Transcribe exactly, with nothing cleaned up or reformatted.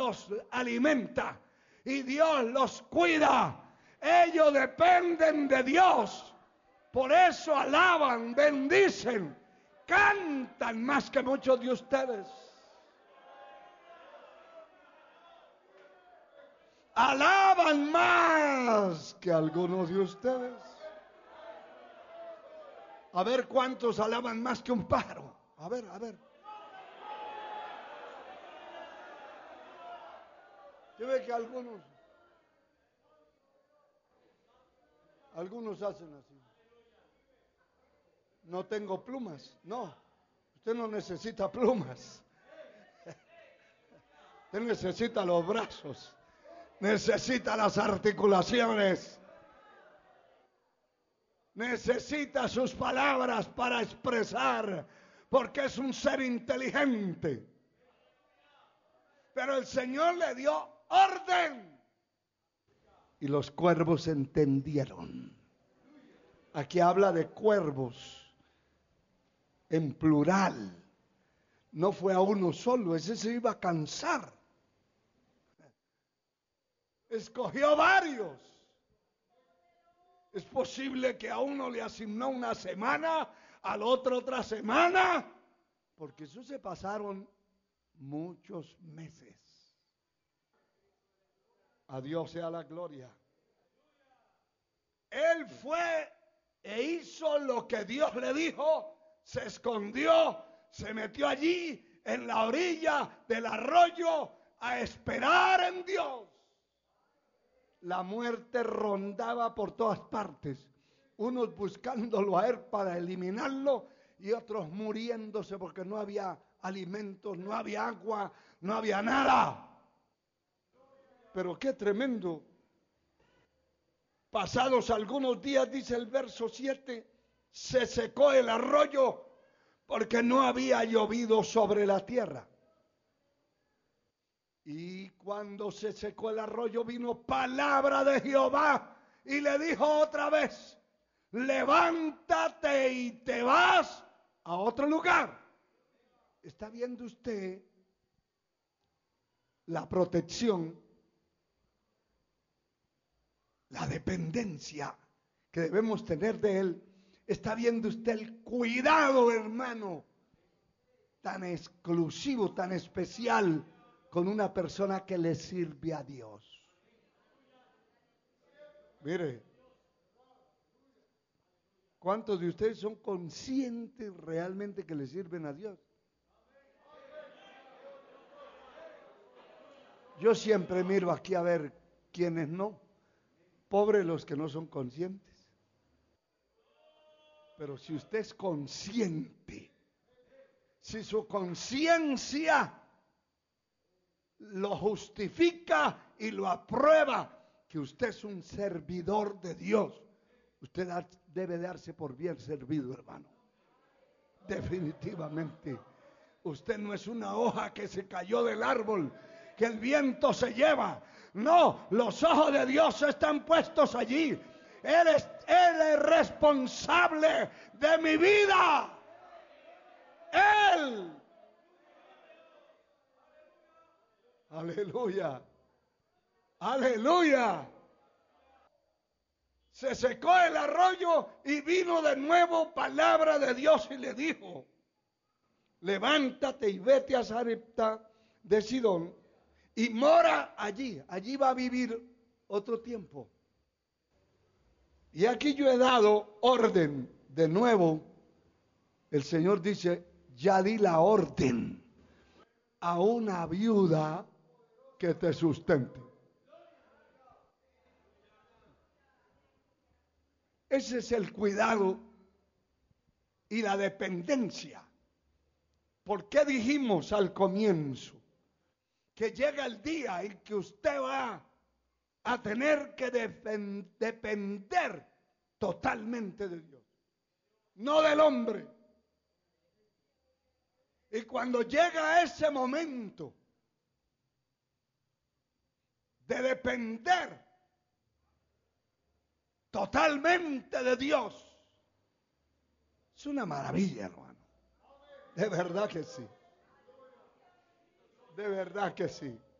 los alimenta y Dios los cuida. Ellos dependen de Dios. Por eso alaban, bendicen, cantan más que muchos de ustedes. Alaban más que algunos de ustedes. A ver cuántos alaban más que un pájaro. A ver, a ver. Yo veo que algunos, algunos hacen así. No tengo plumas. No, usted no necesita plumas. Usted necesita los brazos. Necesita las articulaciones. Necesita sus palabras para expresar, porque es un ser inteligente. Pero el Señor le dio orden. Y los cuervos entendieron. Aquí habla de cuervos en plural. No fue a uno solo, ese se iba a cansar. Escogió varios. Es posible que a uno le asignó una semana, al otro otra semana, porque eso se pasaron muchos meses. A Dios sea la gloria. Él fue e hizo lo que Dios le dijo, se escondió, se metió allí en la orilla del arroyo a esperar en Dios. La muerte rondaba por todas partes, unos buscándolo a él para eliminarlo y otros muriéndose porque no había alimentos, no había agua, no había nada. Pero qué tremendo. Pasados algunos días, dice el verso siete, se secó el arroyo porque no había llovido sobre la tierra. Y cuando se secó el arroyo vino palabra de Jehová y le dijo otra vez, levántate y te vas a otro lugar. ¿Está viendo usted la protección, la dependencia que debemos tener de Él? ¿Está viendo usted el cuidado, hermano, tan exclusivo, tan especial con una persona que le sirve a Dios? Mire, ¿cuántos de ustedes son conscientes realmente que le sirven a Dios? Yo siempre miro aquí a ver quiénes no. Pobres los que no son conscientes. Pero si usted es consciente, si su conciencia lo justifica y lo aprueba, que usted es un servidor de Dios, usted debe darse por bien servido, hermano. Definitivamente. Usted no es una hoja que se cayó del árbol, que el viento se lleva. No, los ojos de Dios están puestos allí. Él es, Él es responsable de mi vida. Él. Aleluya. Aleluya. Se secó el arroyo y vino de nuevo palabra de Dios y le dijo, levántate y vete a Sarepta de Sidón y mora allí. Allí va a vivir otro tiempo. Y aquí yo he dado orden. De nuevo, el Señor dice, ya di la orden a una viuda que te sustente. Ese es el cuidado y la dependencia. ¿Por qué dijimos al comienzo que llega el día en que usted va a tener que depender totalmente de Dios, no del hombre? Y cuando llega ese momento de depender totalmente de Dios, es una maravilla, hermano. De verdad que sí. De verdad que sí.